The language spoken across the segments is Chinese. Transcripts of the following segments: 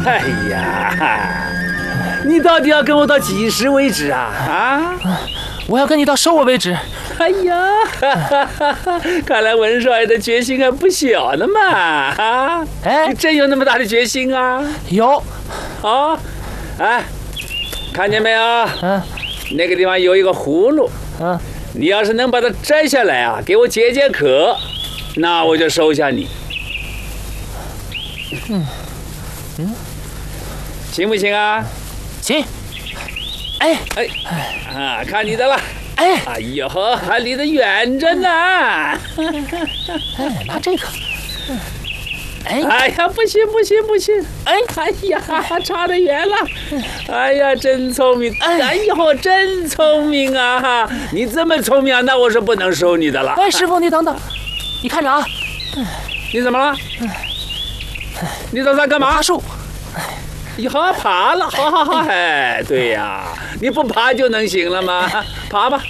哎呀，你到底要跟我到几时为止啊？啊！ 我要跟你到收我为止。 哎呀，看来文少爷的决心还不小呢嘛！啊， 哎， 你真有那么大的决心啊？ 有。 啊，哎，看见没有？ 嗯， 那个地方有一个葫芦。 嗯， 你要是能把它摘下来啊，给我解解渴，那我就收下你。行不行啊？ 行。哎， 啊，看你的了。哎呦，还离得远着呢。 拿这个。 哎呀，不行！哎呀，差得远了。哎呀，真聪明！哎呦，真聪明啊！你这么聪明啊，那我是不能收你的了。 哎，师傅，你等等，你看着啊。 你怎么了？你在干嘛？ 爬树。 以后爬了，好，哎，对呀，你不爬就能行了吗？爬吧。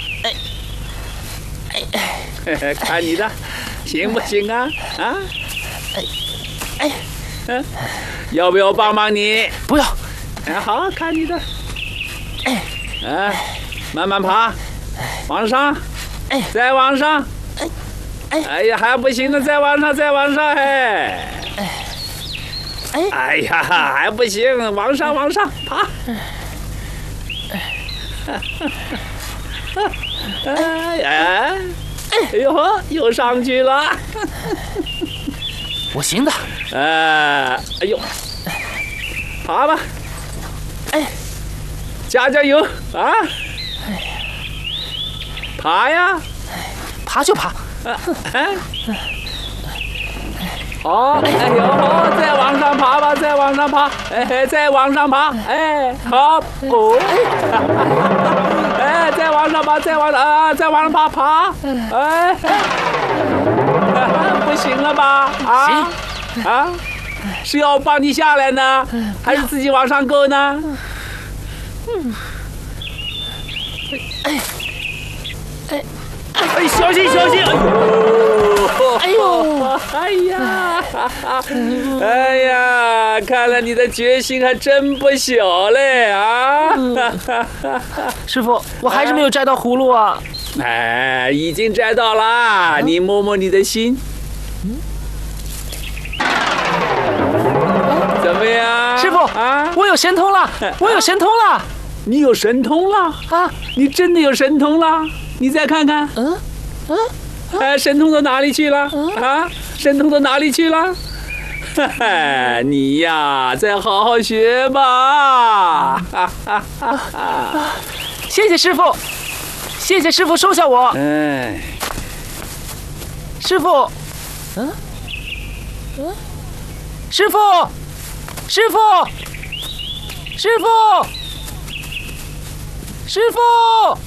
看你的，行不行啊？啊？要不要帮帮你？ 不要。 好，看你的。慢慢爬，往上，再往上。哎呀，还不行呢，再往上，哎呀，还不行，往上爬。哎呦，又上去了。 我行的。 哎呦，爬吧。加油啊！爬呀， 爬就爬。 好，哎呦，再往上爬吧，再往上爬，再往上爬，好，再往上爬，再往上爬，不行了吧？ 行。 是要帮你下来呢，还是自己往上够呢？小心！哎呀，看来你的决心还真不小嘞啊！ 师傅，我还是没有摘到葫芦啊。 已经摘到了，你摸摸你的心。怎么样？ 师傅啊，我有神通了！你有神通了啊？你真的有神通了？你再看看。神通到哪里去了？神通到哪里去了？你呀，再好好学吧。 谢谢师傅，收下我。师傅，师傅。师傅！